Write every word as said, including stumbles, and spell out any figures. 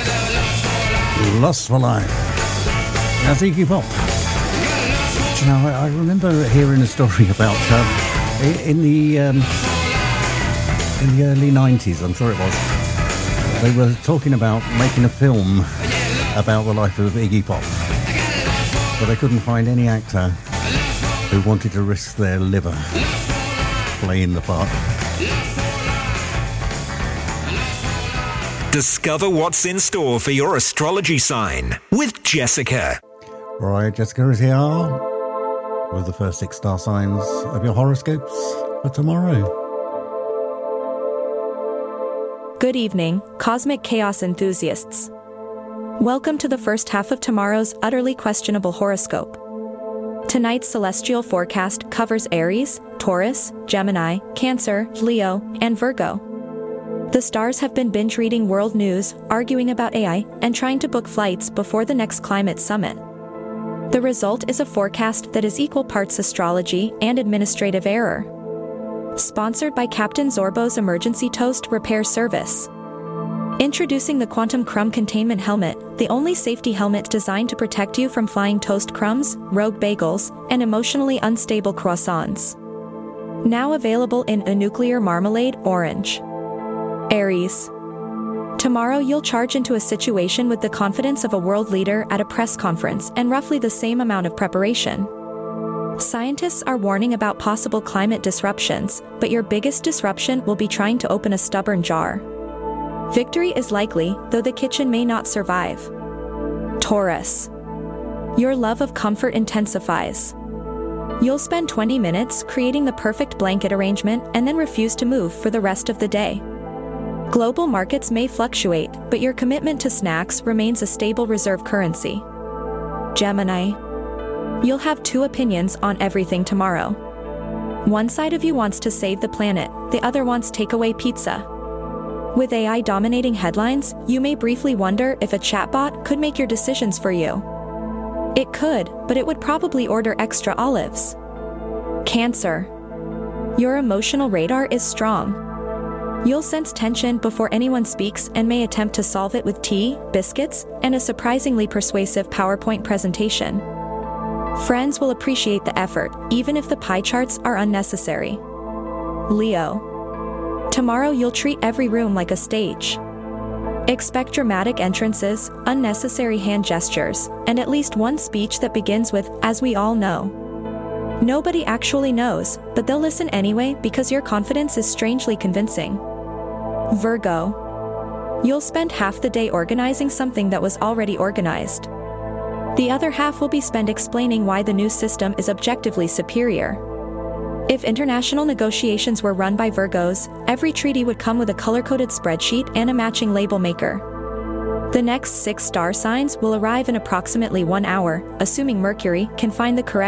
Lust for Life. That's Iggy Pop. Do you know, I, I remember hearing a story about uh, in the um, in the early nineties, I'm sure it was, they were talking about making a film about the life of Iggy Pop, but they couldn't find any actor who wanted to risk their liver playing the part. Discover what's in store for your astrology sign with Jessica. Right, Jessica is here with the first six star signs of your horoscopes for tomorrow. Good evening, cosmic chaos enthusiasts. Welcome to the first half of tomorrow's utterly questionable horoscope. Tonight's celestial forecast covers Aries, Taurus, Gemini, Cancer, Leo, and Virgo. The stars have been binge reading world news, arguing about A I, and trying to book flights before the next climate summit. The result is a forecast that is equal parts astrology and administrative error. Sponsored by Captain Zorbo's Emergency Toast Repair Service. Introducing the Quantum Crumb Containment Helmet, the only safety helmet designed to protect you from flying toast crumbs, rogue bagels, and emotionally unstable croissants. Now available in a nuclear marmalade orange. Aries. Tomorrow you'll charge into a situation with the confidence of a world leader at a press conference and roughly the same amount of preparation. Scientists are warning about possible climate disruptions, but your biggest disruption will be trying to open a stubborn jar. Victory is likely, though the kitchen may not survive. Taurus. Your love of comfort intensifies. You'll spend twenty minutes creating the perfect blanket arrangement and then refuse to move for the rest of the day. Global markets may fluctuate, but your commitment to snacks remains a stable reserve currency. Gemini. You'll have two opinions on everything tomorrow. One side of you wants to save the planet, the other wants takeaway pizza. With A I dominating headlines, you may briefly wonder if a chatbot could make your decisions for you. It could, but it would probably order extra olives. Cancer. Your emotional radar is strong. You'll sense tension before anyone speaks and may attempt to solve it with tea, biscuits, and a surprisingly persuasive PowerPoint presentation. Friends will appreciate the effort, even if the pie charts are unnecessary. Leo. Tomorrow you'll treat every room like a stage. Expect dramatic entrances, unnecessary hand gestures, and at least one speech that begins with, "As we all know." Nobody actually knows, but they'll listen anyway because your confidence is strangely convincing. Virgo. You'll spend half the day organizing something that was already organized. The other half will be spent explaining why the new system is objectively superior. If international negotiations were run by Virgos, every treaty would come with a color-coded spreadsheet and a matching label maker. The next six star signs will arrive in approximately one hour, assuming Mercury can find the correct